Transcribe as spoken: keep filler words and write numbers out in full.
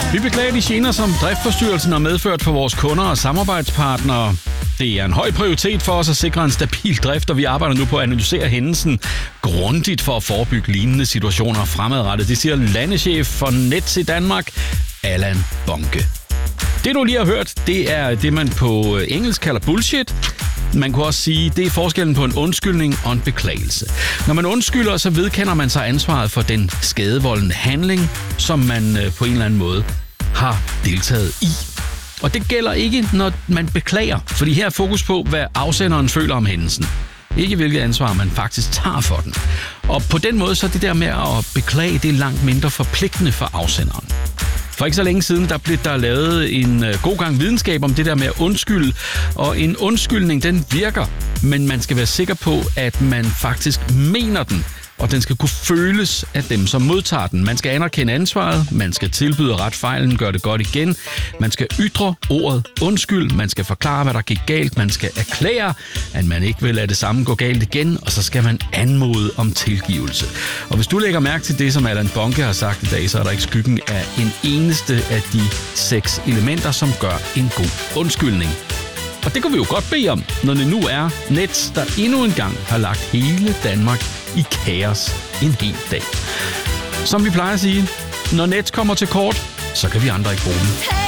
Vi beklager de gener, som driftforstyrrelsen har medført for vores kunder og samarbejdspartnere. Det er en høj prioritet for os at sikre en stabil drift, og vi arbejder nu på at analysere hændelsen grundigt for at forebygge lignende situationer fremadrettet. Det siger landeschef for Nets i Danmark, Allan Bonke. Det du lige har hørt, det er det, man på engelsk kalder bullshit. Man kunne også sige, det er forskellen på en undskyldning og en beklagelse. Når man undskylder, så vedkender man sig ansvaret for den skadevoldende handling, som man på en eller anden måde har deltaget i. Og det gælder ikke, når man beklager, fordi her er fokus på, hvad afsenderen føler om hændelsen. Ikke hvilket ansvar man faktisk tager for den. Og på den måde, så er det der med at beklage, det er langt mindre forpligtende for afsenderen. For ikke så længe siden, der blev der lavet en god gang videnskab om det der med at undskylde. Og en undskyldning, den virker, men man skal være sikker på, at man faktisk mener den. Og den skal kunne føles af dem, som modtager den. Man skal anerkende ansvaret, man skal tilbyde ret fejlen, gøre det godt igen. Man skal ytre ordet undskyld, man skal forklare, hvad der gik galt. Man skal erklære, at man ikke vil lade det samme gå galt igen. Og så skal man anmode om tilgivelse. Og hvis du lægger mærke til det, som Allan Bonke har sagt i dag, så er der ikke skyggen af en eneste af de seks elementer, som gør en god undskyldning. Og det kunne vi jo godt bede om, når det nu er Nets, der endnu en gang har lagt hele Danmark i kaos en hel dag. Som vi plejer at sige, når Nets kommer til kort, så kan vi andre ikke bruge dem.